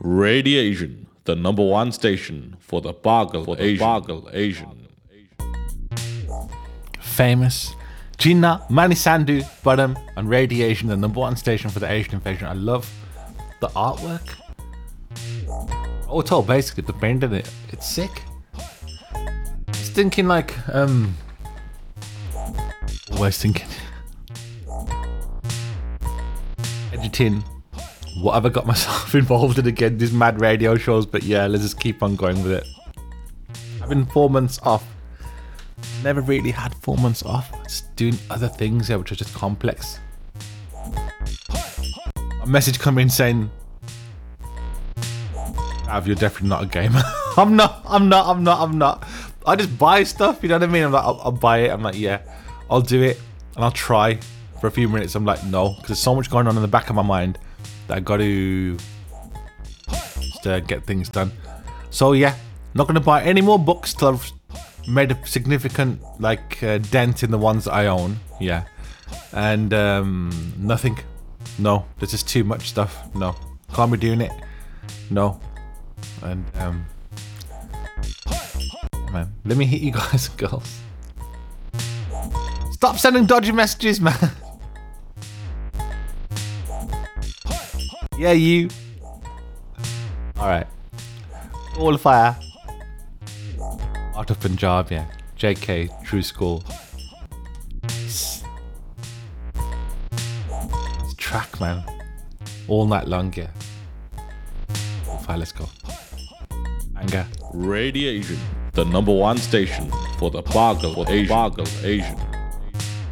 Radiation, the number one station for the Bargle Asian. Famous. Gina, Manisandu, Budham, and Radiation, the number one station for the Asian invasion. I love the artwork. Oh, it's all basically the paint in it. It's sick. It's thinking like, always thinking. Editing. What have I got myself involved in again? These mad radio shows, but yeah, let's just keep on going with it. I've been 4 months off. Never really had 4 months off. Just doing other things, yeah, which are just complex. A message come in saying, Av, you're definitely not a gamer. I'm not. I just buy stuff, you know what I mean? I'm like, I'll buy it. I'm like, yeah, I'll do it. And I'll try for a few minutes. I'm like, no, because there's so much going on in the back of my mind that I got to just get things done. So yeah, not going to buy any more books till I've made a significant dent in the ones that I own. Yeah. And nothing. No, there's just too much stuff. No, can't be doing it. No. And man, let me hit you guys and girls. Stop sending dodgy messages, man. Yeah, you. Alright. All fire. Art of Punjab, yeah. JK, True School. It's track, man. All night long, yeah. All fire, let's go. Anger. Radiation, the number one station for the Bargle Asian.